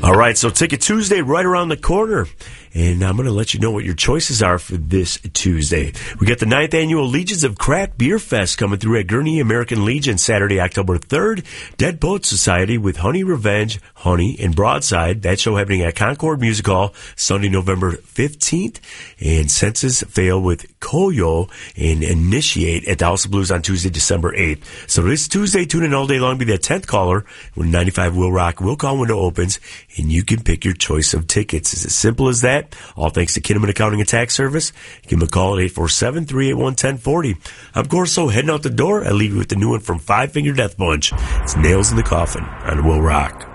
All right, so Ticket Tuesday right around the corner. And I'm going to let you know what your choices are for this Tuesday. We got the 9th Annual Legions of Craft Beer Fest coming through at Gurnee American Legion Saturday, October 3rd. Dead Poets Society with Honey Revenge, Honey, and Broadside. That show happening at Concord Music Hall Sunday, November 15th. And Senses Fail with Koyo and Initiate at the House of Blues on Tuesday, December 8th. So this Tuesday, tune in all day long. Be that 10th caller when 95 Will Rock will call window opens, and you can pick your choice of tickets. It's as simple as that. All thanks to Kinnaman Accounting and Tax Service. Give them a call at 847-381-1040. I'm Corso, heading out the door. I leave you with the new one from Five Finger Death Punch. It's Nails in the Coffin on Will Rock.